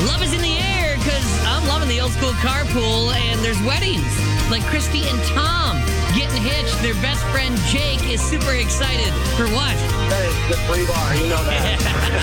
Love is in the air because I'm loving the old school carpool, and there's weddings like Christy and Tom getting hitched. Their best friend Jake is super excited for what? That is the free bar. You know that.